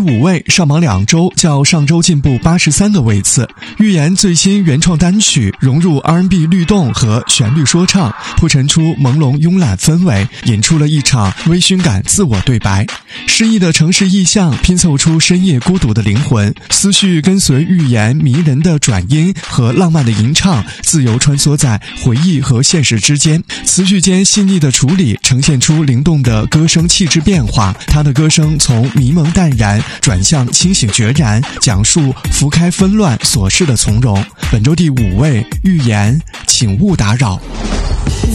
5位，上榜2周，较上周进步83个位次。预言最新原创单曲融入 R&B 律动和旋律说唱，铺陈出朦胧慵懒氛围，引出了一场微醺感自我对白。诗意的城市意象拼凑出深夜孤独的灵魂，思绪跟随预言迷人的转音和浪漫的吟唱，自由穿梭在回忆和现实之间。词句间细腻的处理呈现出灵动的歌声气质变化，他的歌声从迷蒙淡然转向清醒决然，讲述拂开纷乱琐事的从容。本周第5位，预言，请勿打扰。